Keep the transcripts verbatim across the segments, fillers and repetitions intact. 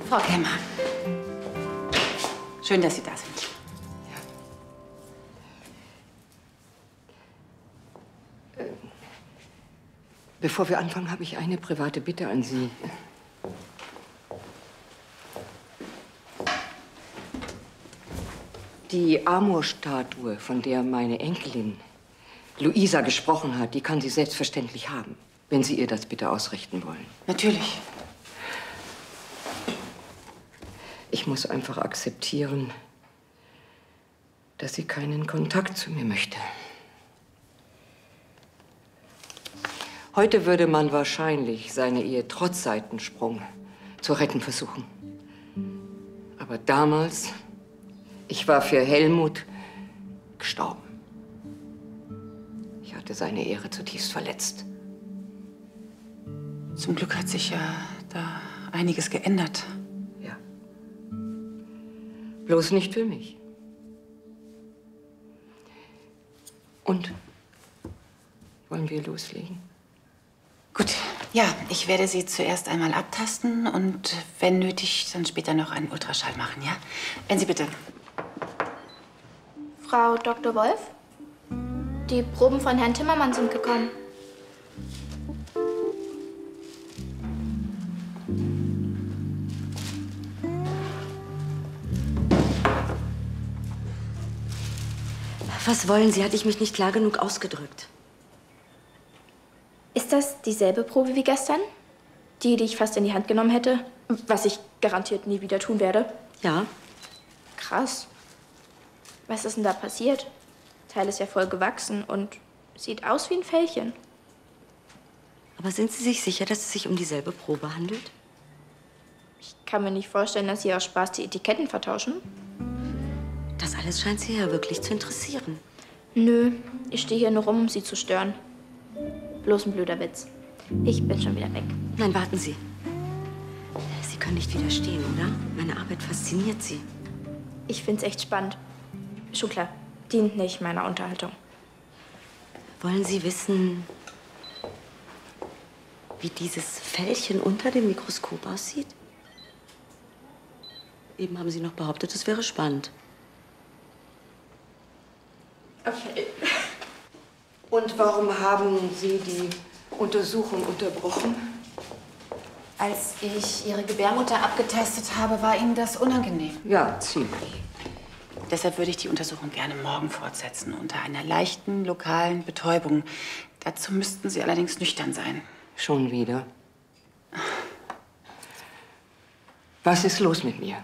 Frau Kemmer. Schön, dass Sie da sind. Ja. Äh, bevor wir anfangen, habe ich eine private Bitte an Sie. Die Amor-Statue, von der meine Enkelin Luisa gesprochen hat, die kann sie selbstverständlich haben, wenn Sie ihr das bitte ausrichten wollen. Natürlich. Ich muss einfach akzeptieren, dass sie keinen Kontakt zu mir möchte. Heute würde man wahrscheinlich seine Ehe trotz Seitensprung zu retten versuchen. Aber damals, ich war für Helmut gestorben. Ich hatte seine Ehre zutiefst verletzt. Zum Glück hat sich ja da einiges geändert. Ja. Bloß nicht für mich. Und? Wollen wir loslegen? Gut, ja, ich werde Sie zuerst einmal abtasten und wenn nötig, dann später noch einen Ultraschall machen, ja? Wenn Sie bitte. Frau Doktor Wolf? Die Proben von Herrn Timmermann sind gekommen. Was wollen Sie? Hatte ich mich nicht klar genug ausgedrückt? Ist das dieselbe Probe wie gestern? Die, die ich fast in die Hand genommen hätte? Was ich garantiert nie wieder tun werde? Ja. Krass. Was ist denn da passiert? Teil ist ja voll gewachsen und sieht aus wie ein Fellchen. Aber sind Sie sich sicher, dass es sich um dieselbe Probe handelt? Ich kann mir nicht vorstellen, dass Sie aus Spaß die Etiketten vertauschen. Das alles scheint Sie ja wirklich zu interessieren. Nö, ich stehe hier nur rum, um Sie zu stören. Bloß ein blöder Witz. Ich bin schon wieder weg. Nein, warten Sie. Sie können nicht widerstehen, oder? Meine Arbeit fasziniert Sie. Ich find's echt spannend. Schon klar, dient nicht meiner Unterhaltung. Wollen Sie wissen, wie dieses Fellchen unter dem Mikroskop aussieht? Eben haben Sie noch behauptet, es wäre spannend. Okay. Und warum haben Sie die Untersuchung unterbrochen? Als ich Ihre Gebärmutter abgetastet habe, war Ihnen das unangenehm. Ja, ziemlich. Deshalb würde ich die Untersuchung gerne morgen fortsetzen, unter einer leichten, lokalen Betäubung. Dazu müssten Sie allerdings nüchtern sein. Schon wieder? Was ist los mit mir?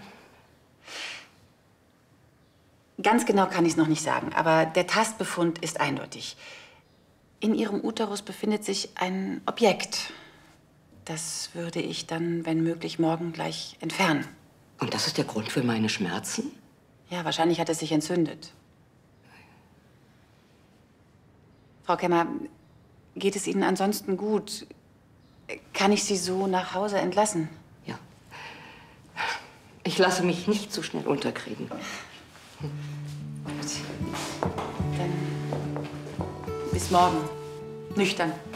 Ganz genau kann ich es noch nicht sagen, aber der Tastbefund ist eindeutig. In Ihrem Uterus befindet sich ein Objekt. Das würde ich dann, wenn möglich, morgen gleich entfernen. Und das ist der Grund für meine Schmerzen? Ja, wahrscheinlich hat es sich entzündet. Frau Kemmer, geht es Ihnen ansonsten gut? Kann ich Sie so nach Hause entlassen? Ja. Ich lasse mich nicht so schnell unterkriegen. Gut. Dann bis morgen. Nüchtern.